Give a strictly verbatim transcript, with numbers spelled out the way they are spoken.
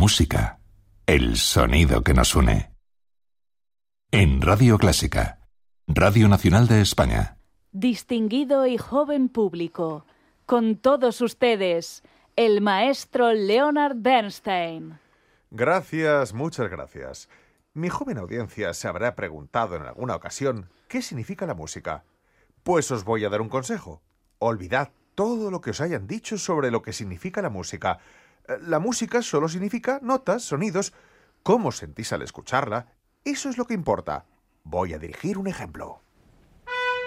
música, el sonido que nos une. En Radio Clásica, Radio Nacional de España. Distinguido y joven público, con todos ustedes, el maestro Leonard Bernstein. Gracias, muchas gracias. Mi joven audiencia se habrá preguntado en alguna ocasión ¿qué significa la música? Pues os voy a dar un consejo. Olvidad todo lo que os hayan dicho sobre lo que significa la música. La música solo significa notas, sonidos, cómo sentís al escucharla. Eso es lo que importa. Voy a dirigir un ejemplo.